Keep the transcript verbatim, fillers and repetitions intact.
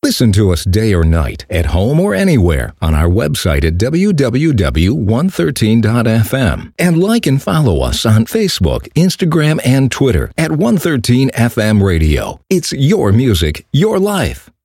Listen to us day or night, at home or anywhere, on our website at w w w dot one thirteen dot f m. And like and follow us on Facebook, Instagram, and Twitter at one thirteen F M Radio. It's your music, your life.